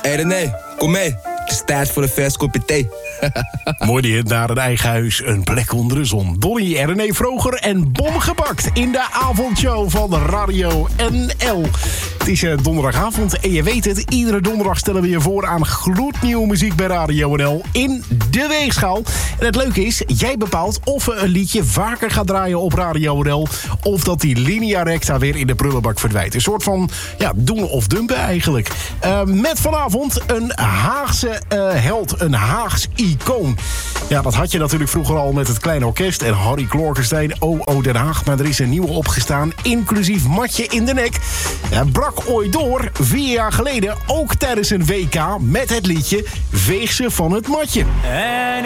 Hey René, kom mee. Het is tijd voor een vers kopje thee. Mooi die naar een eigen huis, een plek onder de zon. Donnie en René Vroger en Bom gepakt in de avondshow van Radio NL. Het is donderdagavond en je weet het, iedere donderdag stellen we je voor aan gloednieuwe muziek bij Radio NL in de weegschaal. En het leuke is, jij bepaalt of we een liedje vaker gaan draaien op Radio NL of dat die linea recta weer in de prullenbak verdwijnt. Een soort van doen of dumpen eigenlijk. Met vanavond een Haagse held, een Haags icoon. Ja, dat had je natuurlijk vroeger al met het Kleine Orkest en Harry Klorkenstein, O.O. Den Haag. Maar er is een nieuwe opgestaan, inclusief matje in de nek. Ja, brak ooit door, 4 jaar geleden, ook tijdens een WK met het liedje Veeg ze van het matje.